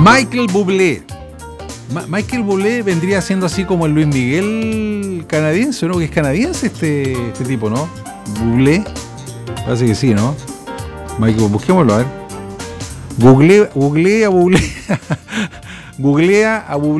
Michael Bublé. Michael Bublé vendría siendo así como el Luis Miguel canadiense, ¿no? Que es canadiense este tipo, ¿no? Bublé. Parece que sí, ¿no? Michael, busquémoslo, a ver. Googlea a Bublé. Googlea a Bublé.